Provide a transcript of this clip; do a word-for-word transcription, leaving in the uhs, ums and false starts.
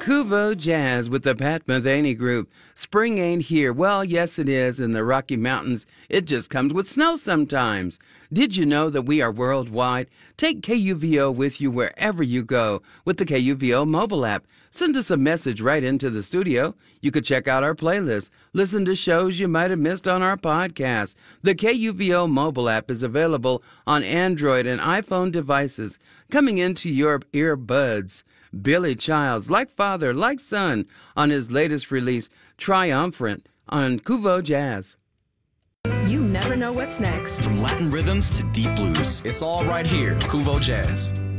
Kuvo Jazz with the Pat Metheny Group. Spring ain't here. Well, yes, it is. In the Rocky Mountains, it just comes with snow sometimes. Did you know that we are worldwide? Take K U V O with you wherever you go with the K U V O mobile app. Send us a message right into the studio. You could check out our playlist, listen to shows you might have missed on our podcast. The K U V O mobile app is available on Android and iPhone devices, coming into your earbuds. Billy Childs, like father, like son, on his latest release, Triumphant, on Kuvo Jazz. You never know what's next. From Latin rhythms to deep blues, it's all right here, Kuvo Jazz.